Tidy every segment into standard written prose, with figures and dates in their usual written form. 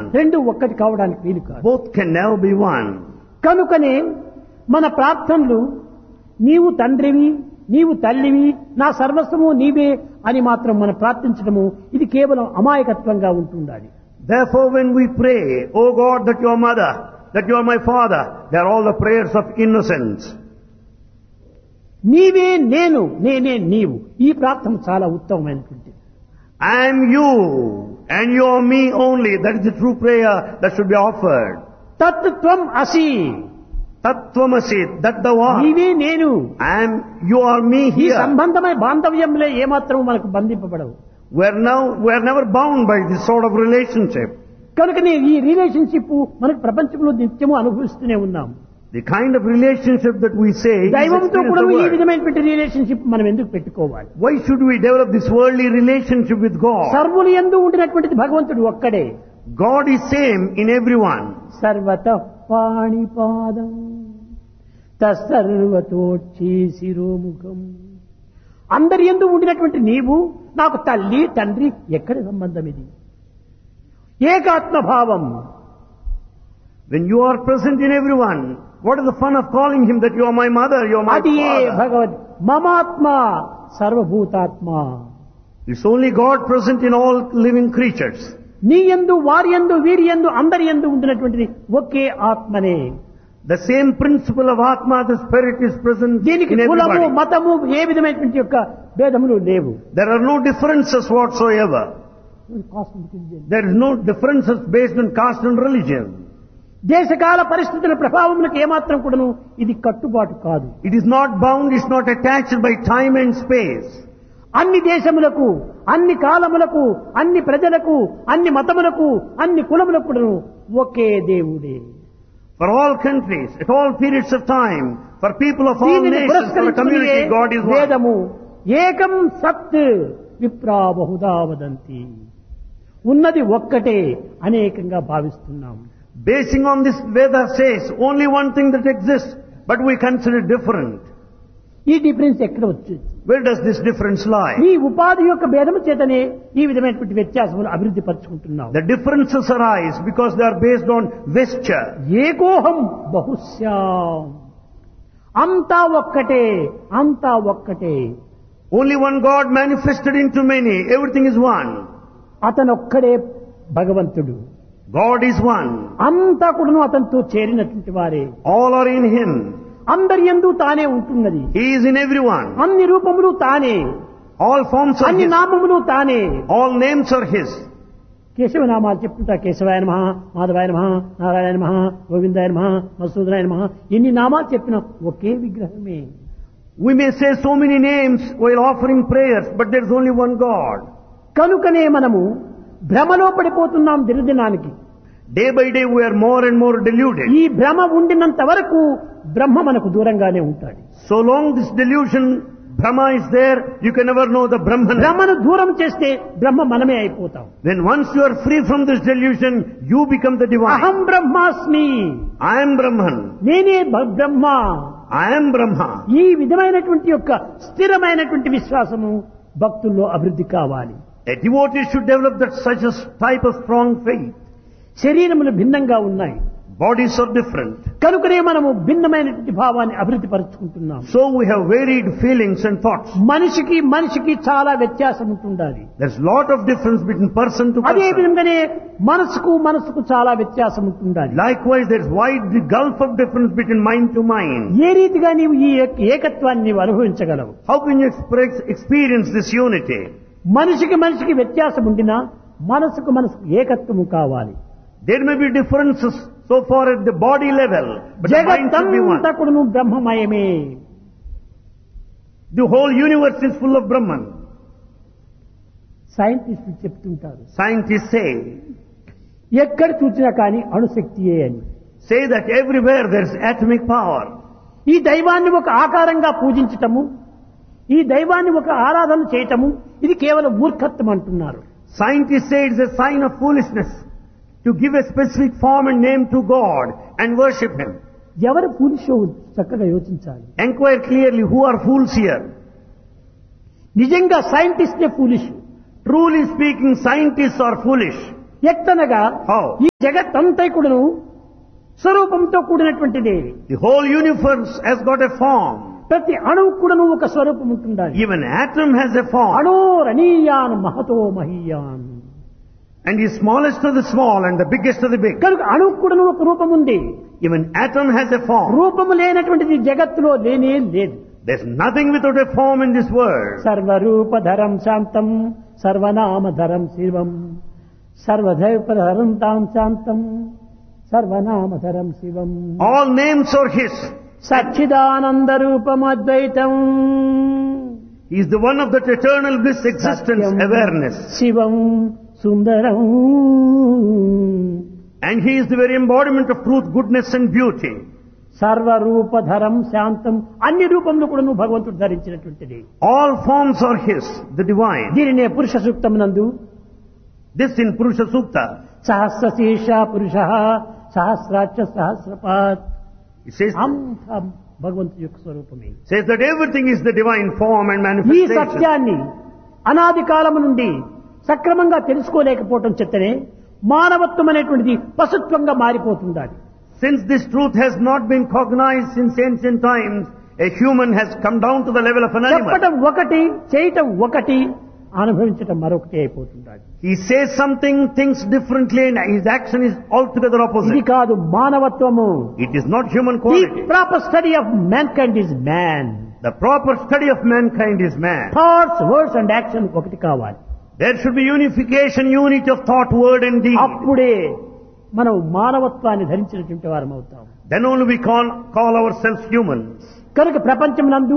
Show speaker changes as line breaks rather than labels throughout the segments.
రెండు ఒక్కటి కావడానికి వీలు కాదు.
Both can never be one.
కనుకనే మన ప్రార్థనలు నీవు తండ్రివి, నీవు తల్లివి, నా సర్వస్వము నీవే అని మాత్రం మనం ప్రార్థించడము ఇది కేవలం అమాయకత్వంగా ఉంటుండాలి.
Therefore when we pray, "Oh God, that you are mother, that you are my father," they are all the prayers of innocence.
నీవే నేను, నేనే నీవు, ఈ ప్రార్థన చాలా ఉత్తమమైనటువంటిది.
I am you and you are me only. That is the true prayer that should be offered.
తత్ త్వం అసి,
Tattvamasi, that thou art.
నీవే నేను.
I am, you are me
ఈ
here.
సంబంధమైన బాంధవ్యంలో ఏమాత్రం మనకు బంధింపబడవు.
We are never bound by this sort of relationship.
కనుకనే ఈ రిలేషన్షిప్ మనకు ప్రపంచంలో నిత్యము అనుభవిస్తూనే ఉన్నాం.
The kind of relationship that we say is
దైవంతో
experienced
కూడా
in the
ఈ
world.
విధమైనటువంటి రిలేషన్షిప్ మనం ఎందుకు పెట్టుకోవాలి?
Why should we develop this worldly relationship with God?
సర్వులు యందు ఉండినటువంటిది భగవంతుడు ఒక్కడే.
God is same in everyone.
సర్వతః పాణిపాదం తస్సర్వతోచ్చి శిరోముఖం. అందరి యందు ఉండినటువంటి నీవు నాకు తల్లి తండ్రి ఎక్కడ సంబంధం ఇది? ఏకాత్మభావం.
When you are present in everyone, what is the fun of calling him that you are my mother, you are my
అది ఏ
father?
భగవద్ మమాత్మ సర్వభూతాత్మ.
It's only God present in all living creatures.
నీ యందు వారి యందు వీరి యందు అందరి యందు ఉండినటువంటిది ఒకే ఆత్మనే.
The same principle of Atma, the Spirit, is present
దీనికి
in
కులము
everybody.
మతము ఏ విధమైనటువంటి యొక్క భేదములు లేవు.
There are no differences whatsoever. There is no differences based on caste and religion.
దేశకాల పరిస్థితుల ప్రభావములకు ఏమాత్రం కూడాను ఇది కట్టుబాటు కాదు.
It is not bound, it's not attached by time and space.
అన్ని దేశములకు, అన్ని కాలములకు, అన్ని ప్రజలకు, అన్ని మతములకు, అన్ని కులములకు కూడాను ఒకే దేవుడే.
For all countries, at all periods of time, for people of all
దీనిని
nations, for a
పురస్కరించుకుని
community, God is one.
వేదము ఏకం సత్ విప్రా బహుదా వదంతి. ఉన్నది ఒక్కటే అనేకంగా భావిస్తున్నాం.
Basing on this, Veda says only one thing that exists, but we consider it different.
ఈ డిఫరెన్స్ ఎక్కడ వచ్చింది?
Where does this difference lie?
ఈ ఉపాధి యొక్క భేదము చేతనే ఈ విధమైనటువంటి వ్యత్యాసములు అభివృద్ధి పరుచుకుంటున్నాం.
The differences arise because they are based on vesture.
ఏకోహం బహుశ్యాం. అంతా ఒక్కటే, అంతా ఒక్కటే.
Only one God manifested into many. Everything is one.
అతనొక్కడే భగవంతుడు.
God is one.
అంతా కూడాను అతనితో చేరినటువంటి వారే.
All are in Him.
అందరి యందు తానే ఉంటున్నది.
He is in everyone.
అన్ని రూపములు తానే,
All forms are
అన్ని
His.
నామములు తానే.
All names are His.
కేశవనామాలు చెప్తుంటా. కేశవాయ నమః, మాధవాయ నమః, నారాయణ నమః, గోవిందాయ నమః, మధుసూదనాయ నమః. ఎన్ని నామాలు చెప్పినా ఒకే విగ్రహమే.
We may say so many names while offering prayers, but there is only one God.
కనుకనే మనము భ్రమలో పడిపోతున్నాం దినదినానికి.
Day by day we are more and more deluded.
ఈ భ్రమ ఉండినంత వరకు బ్రహ్మ మనకు దూరంగానే ఉంటాడు.
So long this delusion, Brahma is there, you can never know the Brahman.
బ్రహ్మను దూరం చేస్తే బ్రహ్మ మనమే అయిపోతాం.
Then once you are free from this delusion, you become the divine.
అహం బ్రహ్మాస్మి,
I am Brahman.
నేనే బ్రహ్మ.
I am Brahma.
ఈ విధమైనటువంటి యొక్క స్థిరమైనటువంటి విశ్వాసము భక్తుల్లో అభివృద్ధి కావాలి.
A devotee should develop that such a type of strong faith.
శరీరములు భిన్నంగా ఉన్నాయి.
Bodies are different.
కనుకనే మనము భిన్నమైనటువంటి భావాన్ని అభివృద్ధి పరుచుకుంటున్నాం.
So we have varied feelings and thoughts.
మనిషికి మనిషికి చాలా వ్యత్యాసం ఉంటుండాలి.
There's a lot of difference between person to
అదే
person.
విధంగానే మనసుకు మనసుకు చాలా వ్యత్యాసం ఉంటుండాలి.
Likewise, there's wide the gulf of difference between mind to mind.
ఏ రీతిగా నీవు ఈ ఏకత్వాన్ని నీవు అనుభవించగలవు?
How can you experience this unity?
మనిషికి మనిషికి వ్యత్యాసం ఉండినా మనసుకు మనసుకు ఏకత్వము కావాలి.
There may be differences so far at the body level, but the mind should be one.
జగత్తంతా కూడాను బ్రహ్మమయమే.
The whole universe is full of Brahman.
సైంటిస్టులు చెప్తుంటారు,
Scientists
ఎక్కడ చూసినా కానీ అణుశక్తియే అని.
say that everywhere there's atomic power.
ఈ దైవాన్ని ఒక ఆకారంగా పూజించటము, ఈ దైవాన్ని ఒక ఆరాధన చేయటము ఇది కేవలం మూర్ఖత్వం అంటున్నారు.
Scientists say it's a sign of foolishness to give a specific form and name to God and worship Him.
ఎవరు ఫూలిషో చక్కగా యోచించాలి.
Enquire clearly who are fools here.
నిజంగా సైంటిస్టే foolish.
Truly speaking, scientists are foolish.
ఎత్తనగా
How?
ఈ జగత్తంతైకుడును స్వరూపంతో కూడినటువంటిది.
The whole universe has got a form.
ప్రతి అణువు కూడాను ఒక స్వరూపం ఉంటుండాలి.
Even atom has a form.
అణోరణీయాన్ Mahato మహీయాన్.
And the smallest of the small and the biggest of the big.
కనుక అణువు కూడాను ఒక రూపం ఉంది.
Even atom has a form.
రూపము లేనటువంటిది జగత్తులో లేనే లేదు.
There's nothing without a form in this world.
సర్వరూపధరం శాంతం సర్వనామధరం శివం సర్వదైవధరం తాం శాంతం సర్వనామధరం శివం.
All names are His.
Sachchidananda రూపం అద్వైతం.
He is the one of that eternal bliss, existence,
Satyam
awareness.
Shivam Sundaram.
And He is the very embodiment of truth, goodness and beauty.
సర్వరూపధరం శాంతం. అన్ని రూపంలో కూడా నువ్వు భగవంతుడు ధరించినటువంటిది.
All forms are His, the divine.
దీనినే పురుష సూక్తం నందు
This in Purusha Sukta.
సహస్రశీర్ష పురుష సహస్రాక్ష సహస్రపాత్.
It says,
అంతా భగవంతుడి యొక్క స్వరూపమే.
says that everything is the divine form and
ఈ
manifestation.
సత్యాన్ని అనాది కాలము నుండి సక్రమంగా తెలుసుకోలేకపోవటం చేతనే మానవత్వం అనేటువంటిది పశుత్వంగా మారిపోతుండాలి.
Since this truth has not been cognized since ancient times, a human has come down to the level of an animal.
చెప్పటం ఒకటి చేయటం ఒకటి అనుభవించటం మరొకటి అయిపోతుండాలి.
He says something, thinks differently, and his action is altogether
ఇది
opposite.
కాదు మానవత్వము.
It is not human
the
quality.
Proper study of mankind is man.
The proper study of mankind is man.
Thoughts words and action ఒకటి కావాలి.
There should be unification, unity of thought, word and deed.
అప్పుడే మనం మానవత్వాన్ని ధరించినటువంటి వారం అవుతాం.
Then only we call ourselves humans.
కనుక ప్రపంచం నందు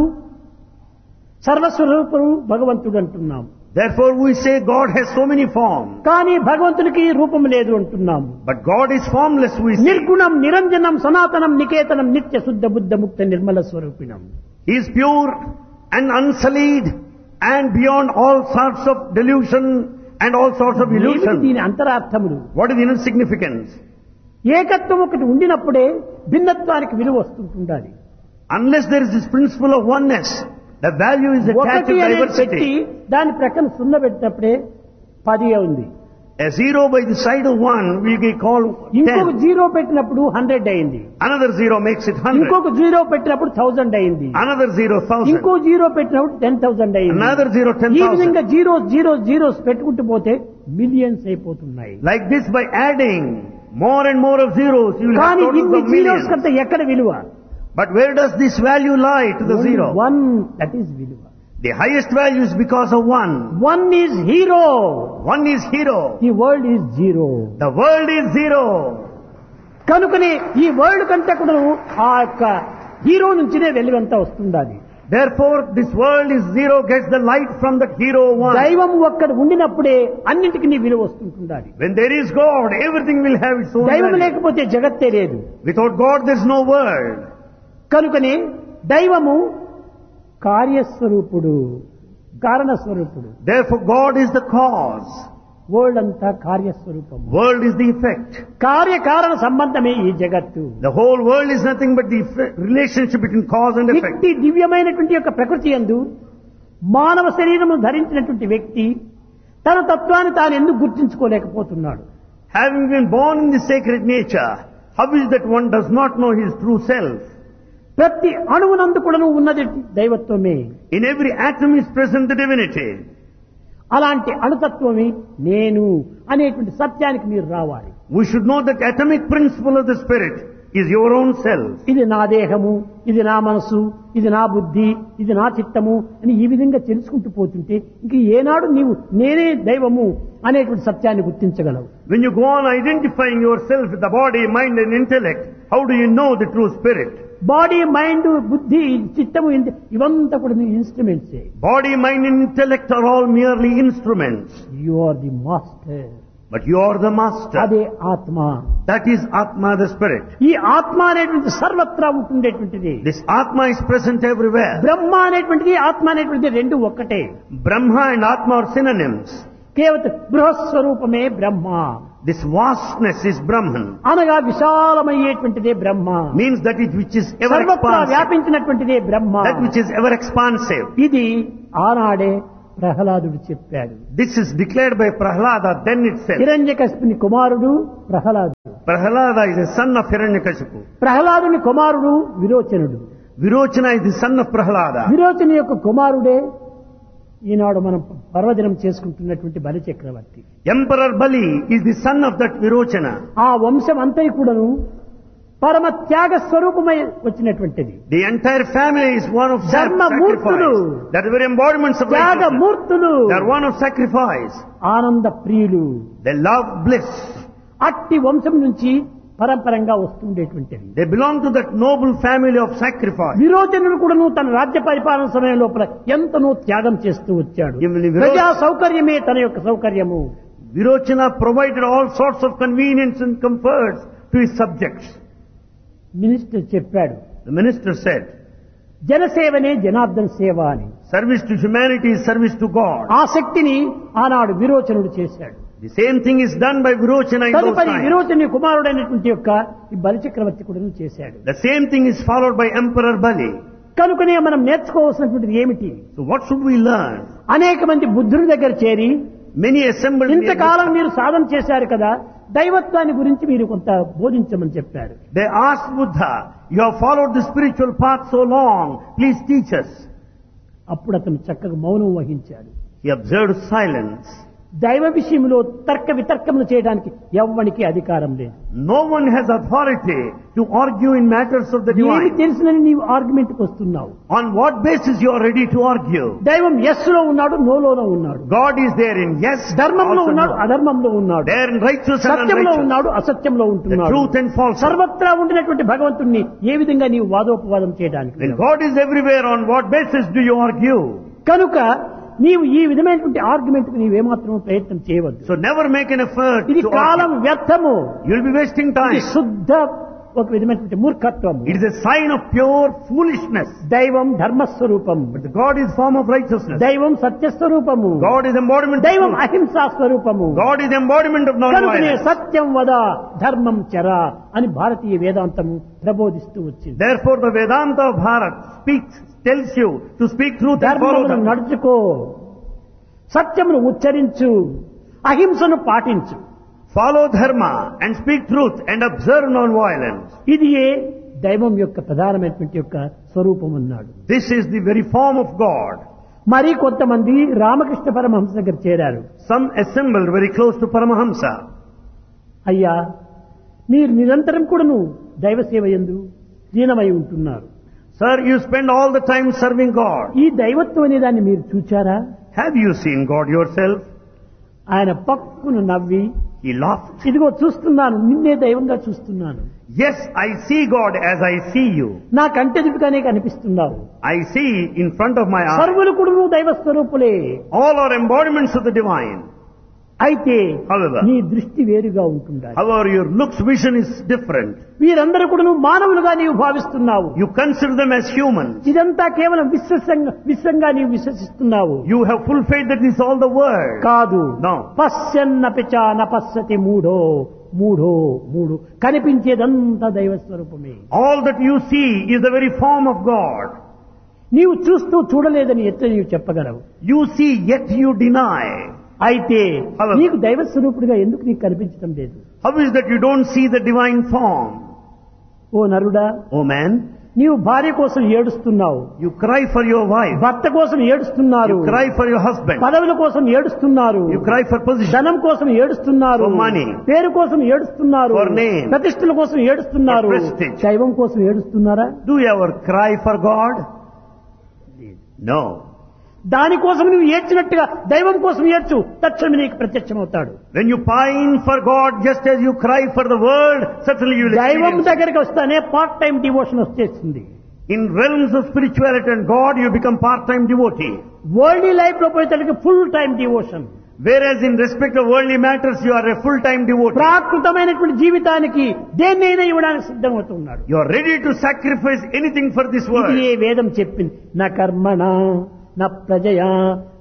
సర్వస్వరూపుడు భగవంతుడు అంటున్నాం.
Therefore we say God has so many forms.
కానీ భగవంతునికి రూపం లేదు అంటున్నాము.
But God is formless, we say.
నిర్గుణం నిరంజనం సనాతనం నికేతనం నిత్య శుద్ధ బుద్ధ ముక్త Nirmala స్వరూపిణం.
He is pure and unsullied and beyond all sorts of delusion and all sorts of
ఏమిటి
illusion.
దీని అంతరార్థములు?
What is the inner significance?
ఏకత్వం ఒకటి ఉండినప్పుడే భిన్నత్వానికి విలువ వస్తుంటుండాలి.
Unless there is this principle of oneness, the value is attached
ఒకటి
to
అనేది పెట్టి
diversity.
దాని ప్రక్కన సున్న పెట్టినప్పుడే 10 ఉంది.
A zero by the side of one will be called
ఇంకొక
10.
జీరో పెట్టినప్పుడు 100 అయింది.
Another zero makes it 100.
ఇంకొక జీరో పెట్టినప్పుడు 1000 అయింది.
Another zero, 1000.
ఇంకో జీరో పెట్టినప్పుడు 10,000 అయింది.
Another zero,
ఈ
10,000.
విధంగా జీరోస్ పెట్టుకుంటూ పోతే మిలియన్స్ అయిపోతున్నాయి.
Like this, by adding more and more of zeros, you will have
కానీ
totals
ఇన్ని
of
జీరోస్
millions.
కంటే ఎక్కడ విలువ?
But where does this value lie to the zero?
One, that is విలువ.
The highest value is because of one.
One is hero.
One is hero.
The world is zero.
The world is zero.
కనుకనే ఈ world కంటే కూడా ఆ యొక్క hero నుంచినే వెలుగంతా వస్తుండాలి.
Therefore, this world is zero, gets the light from that hero one.
దైవం ఒక్కడ ఉండినప్పుడే అన్నింటికి నీ విలువ వస్తుంటుండాలి.
When there is God, everything will have its own
దైవం
value.
లేకపోతే జగత్తే లేదు.
Without God, there is no world.
కనుకనే దైవము కార్యస్వరూపుడు, కారణస్వరూపుడు.
Therefore, God is the cause.
World అంతా కార్యస్వరూపం.
World is the effect.
కార్యకారణ సంబంధమే ఈ జగత్తు.
The whole world is nothing but the relationship between cause and effect.
ఇట్టి దివ్యమైనటువంటి యొక్క ప్రకృతి యందు మానవ శరీరము ధరించినటువంటి వ్యక్తి తన తత్వాన్ని తాను ఎందుకు గుర్తించుకోలేకపోతున్నాడు?
Having been born in the sacred nature, how is that one does not know his true self?
ప్రతి అణువునందు కూడా ఉన్నది దైవత్వమే.
In every atom is present the divinity.
అలాంటి అణుతత్వమే నేను అనేటువంటి సత్యానికి మీరు రావాలి.
We should know that atomic principle of the spirit is your own self.
ఇది నా దేహము, ఇది నా మనసు, ఇది నా బుద్ధి, ఇది నా చిత్తము అని ఈ విధంగా తెలుసుకుంటూ పోతుంటే ఇంక ఏనాడు నీవు నేనే దైవము అనేటువంటి సత్యాన్ని గుర్తించగలవు?
When you go on identifying yourself with the body, mind and intellect, how do you know the true spirit?
Body, mind, బుద్ధి, చిత్తము ఇవంతా కూడా నీ ఇన్స్ట్రుమెంట్సే.
Body, mind and intellect are all merely instruments.
You are the master.
But you are the master.
అదే ఆత్మ.
That is Atma, the spirit.
ఈ ఆత్మ అనేటువంటి సర్వత్రా ఉంటుండేటువంటిది.
This Atma is present everywhere.
బ్రహ్మ అనేటువంటిది ఆత్మ అనేటువంటిది రెండు ఒక్కటే.
Brahma and Atma are synonyms.
కేవలం బృహస్వరూపమే బ్రహ్మ.
This vastness is Brahman.
అనగా విశాలమయ్యేటువంటిదే బ్రహ్మ.
Means that which is ever
సర్వత్రా
expansive.
వ్యాపించినటువంటిదే Brahma.
That which is ever expansive.
ఇది ఆనాడే ప్రహ్లాదుడు చెప్పాడు.
This is declared by Prahlada then itself.
హిరణ్యకశిపుని కుమారుడు ప్రహ్లాదుడు.
Prahlada is the son of Hiranyakashipu.
ప్రహ్లాదుని కుమారుడు విరోచనుడు.
Virochana is the son of Prahlada.
విరోచని యొక్క కుమారుడే ఈనాడు మనం పర్వదినం చేసుకుంటున్నటువంటి బలి చక్రవర్తి.
Emperor Bali is the son of that Virochana.
ఆ వంశం అంతా కూడాను పరమ త్యాగ స్వరూపమై వచ్చినటువంటిది.
The entire family is one of
ధర్మమూర్తులు.
sacrifice. That is very embodiments of
త్యాగమూర్తులు.
They are one of sacrifice.
ఆనంద ప్రియులు.
They love bliss.
అట్టి వంశం నుంచి పరంపరంగా వస్తుండేటువంటిది.
They belong to that noble family of sacrifice.
విరోచనుడు కూడాను తన రాజ్య పరిపాలన సమయం లోపల ఎంతనో త్యాగం చేస్తూ వచ్చాడు. ప్రజా సౌకర్యమే తన యొక్క సౌకర్యము.
Virochana provided all sorts of convenience and comforts to his subjects.
Minister చెప్పాడు,
The minister said,
జనసేవనే జనార్దన్ సేవ అని.
service to humanity is service to God.
ఆ శక్తిని ఆనాడు విరోచనుడు చేశాడు.
The same thing is done by Virochana in those
తదుపరి
times.
విరోచని కుమారుడైనటువంటి యొక్క ఈ బలి చక్రవర్తి కూడా చేశాడు.
The same thing is followed by Emperor Bali.
కనుకనే మనం నేర్చుకోవాల్సినటువంటిది ఏమిటి?
So what should we learn?
అనేక మంది బుద్ధుని దగ్గర చేరి
Many assembled
ఇంతకాలం మీరు సాధన చేశారు కదా, దైవత్వాన్ని గురించి మీరు కొంత బోధించమని చెప్పారు.
They asked Buddha, you have followed the spiritual path so long, please teach us.
అప్పుడు అతను చక్కగా మౌనం వహించాడు.
He observed silence.
దైవ విషయంలో తర్క వితర్కములు చేయడానికి ఎవ్వనికి అధికారం లేదు.
No one has authority to argue in matters of the
ఏమి
divine.
తెలిసినని నీవు ఆర్గ్యుమెంట్కి వస్తున్నావు.
On what basis you are ready to argue?
దైవం ఎస్ లో ఉన్నాడు, నోలోనో ఉన్నాడు.
God is there in yes,
ధర్మంలో
also
ఉన్నాడు,
no.
అధర్మంలో ఉన్నాడు.
There in righteous and
సత్యంలో
unrighteous.
ఉన్నాడు, అసత్యంలో
The
ఉంటున్నాడు.
truth and falsehood.
సర్వత్రా ఉండినటువంటి భగవంతుణ్ణి ఏ విధంగా నీవు వాదోపవాదం చేయడానికి?
When God is everywhere, on what basis do you argue?
కనుక నీవు ఈ విధమైనటువంటి ఆర్గ్యుమెంట్ కు నీవేమాత్రం ప్రయత్నం చేయవద్దు.
So never make an effort
ఇది
to
కాలం
argue.
వ్యర్థము.
You'll be wasting
ఇది
time.
శుద్ధ ఒక విధమైనటువంటి మూర్ఖత్వం.
It is a sign of pure foolishness.
దైవం ధర్మస్వరూపం,
But God is form of righteousness.
దైవం సత్యస్వరూపము,
God is embodiment of
దైవం
truth.
అహింసా స్వరూపము.
God is embodiment of
కనుకనే
non-violence.
సత్యం వద ధర్మం చర అని భారతీయ వేదాంతము ప్రబోధిస్తూ వచ్చింది.
Therefore the Vedanta of Bharat tells you to speak truth and follow
ధర్మమును
them.
నడుచుకో, సత్యమును ఉచ్చరించు, అహింసను పాటించు.
Follow dharma and speak truth and observe non-violence.
ఇది దైవం యొక్క ప్రధానమైనటువంటి యొక్క స్వరూపం అన్నాడు.
This is the very form of God.
మరి కొంతమంది రామకృష్ణ పరమహంస దగ్గర చేరారు.
Some assembled very close to Paramahamsa.
అయ్యా, మీరు నిరంతరం కూడాను దైవ సేవ యందు లీనమై ఉంటున్నారు.
Sir, you spend all the time serving God.
ఈ దైవత్వం అనే దాన్ని మీరు చూచారా?
Have you seen God yourself?
ఆయన పక్కును నవ్వి,
He laughed.
ఇదిగో చూస్తున్నాను, నిన్నే దైవంగా చూస్తున్నాను.
Yes, I see God as I see you.
నా కంటెదుటిగానే కనిపిస్తున్నావు.
I see in front of my eyes.
సర్వులు కూడా దైవ స్వరూపులే.
All are embodiments of the divine.
అయితే
However,
నీ దృష్టి వేరుగా ఉంటుండాలి.
however, your looks vision is different.
వీరందరూ కూడా మానవులుగా నీవు భావిస్తున్నావు.
You consider them as humans.
ఇదంతా కేవలం విశ్వంగా నీవు విశ్వసిస్తున్నావు.
You have full faith that this is all the world.
కాదు.
No.
పశ్యన్నపిచ నపశ్యతి మూఢో మూఢో మూఢో, కనిపించేదంతా దైవ స్వరూపమే.
All that you see is the very form of God.
నీవు చూస్తూ చూడలేదని ఎట్లా నీవు చెప్పగలవు?
You see, yet you deny.
అయితే
However,
నీకు దైవ స్వరూపుడిగా ఎందుకు నీకు కనిపించడం లేదు?
how is that you don't see the divine form?
ఓ నరుడా,
Oh man,
నీవు భార్య కోసం ఏడుస్తున్నావు,
you cry for your wife.
భర్త కోసం ఏడుస్తున్నారు,
You cry for your husband.
పదవుల కోసం ఏడుస్తున్నారు,
You cry for position.
ధనం కోసం ఏడుస్తున్నారు,
For money.
పేరు కోసం ఏడుస్తున్నారు,
For name.
ప్రతిష్టల కోసం ఏడుస్తున్నారు.
For prestige.
దైవం కోసం ఏడుస్తున్నారా?
Do you ever cry for God? No.
దానికోసం నువ్వు ఏడ్చినట్టుగా దైవం కోసం ఏడ్చు, తక్షణమే నీకు ప్రత్యక్షమవుతాడు.
When you pine for God just as you cry for the world, certainly you will
దైవం
experience.
దగ్గరికి వస్తానే పార్ట్ టైం డివోషన్ వచ్చేస్తుంది.
In realms of spirituality and God, you become part-time devotee.
World life లో పోయేసరికి full time devotion.
Whereas in respect of worldly matters, you are a full-time devotee.
ప్రాకృతమైనటువంటి జీవితానికి దేన్నైనా ఇవ్వడానికి సిద్ధమవుతున్నాడు.
You are ready to sacrifice anything for this
ఇది
world.
ఏ వేదం చెప్పింది. నా కర్మణ నా ప్రజయా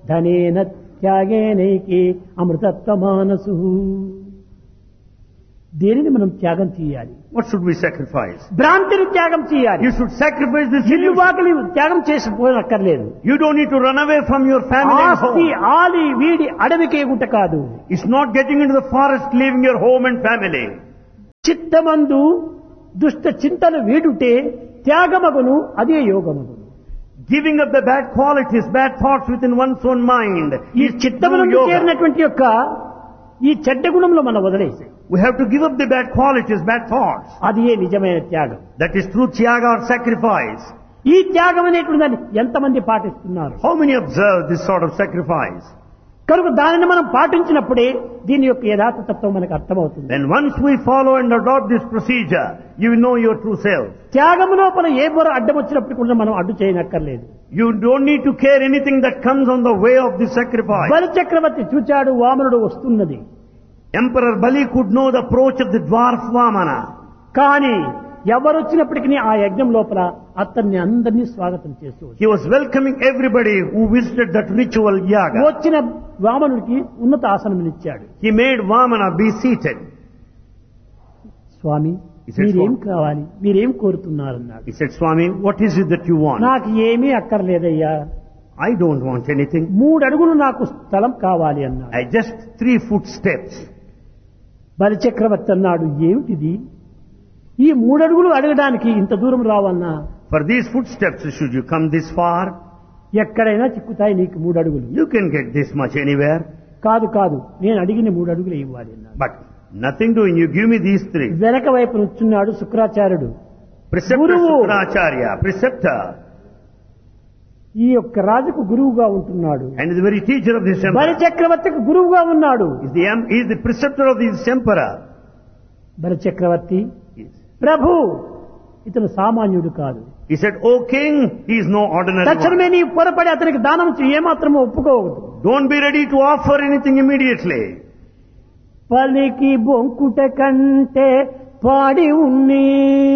ధనేన త్యాగేనైకి అమృతత్వ మానసు. దేనిని మనం త్యాగం చేయాలి?
What should we sacrifice?
భ్రాంతిని త్యాగం చేయాలి.
You should sacrifice this
ఇల్లు
illusion.
వాకిలి త్యాగం చేసిపోనక్కర్లేదు.
You don't need to run away from your family and
ఆస్తి
home.
ఆలి వీడి అడవికి ఎగుట కాదు.
It's not getting into the forest, leaving your home and family.
చిత్తమందు దుష్ట చింతలు వీడుటే త్యాగమగును, అదే యోగమగును.
Giving up the bad qualities, bad thoughts within one's own mind
ఈ
is true
చిత్తమునందు
yoga.
చేరినటువంటి యొక్క ఈ చెడ్డ గుణంలో మనం వదిలేసి
We have to give up the bad qualities, bad thoughts.
అది ఏ నిజమైన త్యాగం.
That is true tyaga or sacrifice.
ఈ త్యాగం అనేటువంటి దాన్ని ఎంతమంది పాటిస్తున్నారు?
How many observe this sort of sacrifice?
కనుక దానిని మనం పాటించినప్పుడే దీని యొక్క యథార్థ తత్వం మనకు అర్థమవుతుంది.
Then once we follow and adopt this procedure, you will know your true self.
త్యాగం లోపల ఏ బొర అడ్డం వచ్చినప్పుడు కూడా మనం అడ్డు చేయనక్కర్లేదు.
You don't need to care anything that comes on the way of this sacrifice.
బలి చక్రవర్తి చూచాడు, వామనుడు వస్తున్నది.
Emperor Bali could know the approach of the dwarf Vamana.
కానీ ఎవరు వచ్చినప్పటికీ ఆ యజ్ఞం లోపల అతన్ని అందరినీ స్వాగతం చేస్తూ
He was welcoming everybody who visited that ritual yaga.
వచ్చిన వామనుడికి ఉన్నత ఆసనం ఇచ్చాడు.
He made Vamana be seated.
Swamy,
He said,
మీరేం
"Swami."
కావాలి, మీరేం కోరుతున్నారన్నాడు.
He said, Swami, what is it that you want?
నాకు ఏమీ అక్కర్లేదయ్యా,
I don't want anything.
3 అడుగులు నాకు స్థలం కావాలి అన్నాడు.
I just 3 foot steps.
బలి చక్రవర్తి అన్నాడు, ఏమిటిది? ఈ 3 అడుగులు అడగడానికి ఇంత దూరం రావన్నా?
For these footsteps, should you come this far?
ఎక్కడైనా చిక్కుతాయి నీకు 3 అడుగులు.
You can get this much anywhere.
కాదు కాదు, నేను అడిగిన 3 అడుగులు ఇవ్వాలి అన్నాడు.
But nothing doing, you give me these 3.
వెనక వైపు నుంచున్నాడు శుక్రాచార్యుడు.
Preceptor
Guru.
Sukracharya, preceptor,
ఈ యొక్క రాజుకు గురువుగా ఉంటున్నాడు.
and is the very teacher of this
బలి
emperor.
చక్రవర్తికి గురువుగా ఉన్నాడు.
He is the preceptor of this emperor.
బలి చక్రవర్తి,
Yes.
ప్రభు, ఇతను సామాన్యుడు కాదు.
He said, O king, he is no ordinary
తక్షణమే
one.
నీ పొరపడి అతనికి దానం ఏమాత్రమూ ఒప్పుకోవద్దు.
Don't be ready to offer anything immediately.
పలికి బొంకుట కంటే పాడి ఉన్నే.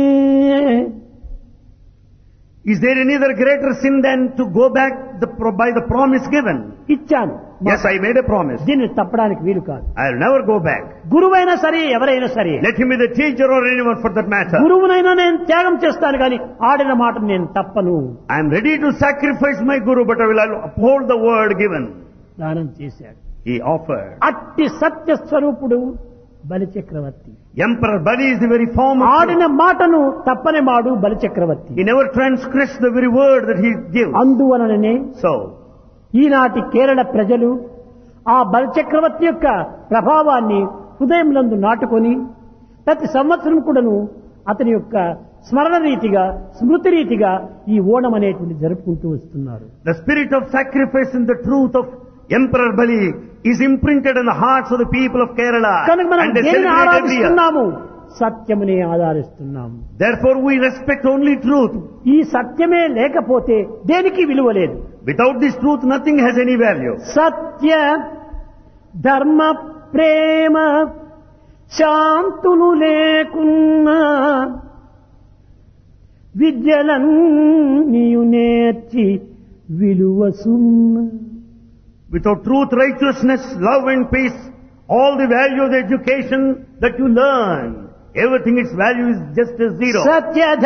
Is there any other greater sin than to go back by the promise given?
ఇచ్చాను,
Yes, I made a promise.
దీన్ని తప్పడానికి వీలు కాదు.
I'll never go back.
గురువైనా సరే, ఎవరైనా సరే,
Let him be the teacher or anyone for that matter.
గురువునైనా నేను త్యాగం చేస్తాను కానీ ఆడిన మాట నేను తప్పను.
I am ready to sacrifice my guru, but I will uphold the word given.
దానం చేశాడు.
He offered.
అట్టి సత్య స్వరూపుడు బలి చక్రవర్తి.
Emperor Bali is the very form of
ఆడిన మాటను తప్పని మాడు బలి చక్రవర్తి.
He never transgressed the very word that he gives.
అందువలననే
So,
ఈనాటి కేరళ ప్రజలు ఆ బలి చక్రవర్తి యొక్క ప్రభావాన్ని హృదయంలందు నాటుకొని ప్రతి సంవత్సరం కూడాను అతని యొక్క స్మరణ రీతిగా, స్మృతి రీతిగా ఈ ఓణం అనేటువంటి జరుపుకుంటూ వస్తున్నారు.
the spirit of sacrifice and the truth of Emperor Bali is imprinted in the hearts of the people of Kerala.
కనుక మనం
And they
దేనిని
celebrate every year.
ఆరాధిస్తున్నాము? సత్యమునే ఆధారిస్తున్నాము.
Therefore we respect only truth.
ఈ సత్యమే లేకపోతే దేనికి విలువ లేదు.
Without this truth, nothing has any value.
సత్య ధర్మ ప్రేమ శాంతులు లేకున్నా విద్యలన్నీయు నేర్చి విలువ సున్నా.
Without truth, righteousness, love and peace, all the value of the education that you learn, everything its value is just as zero.
Satya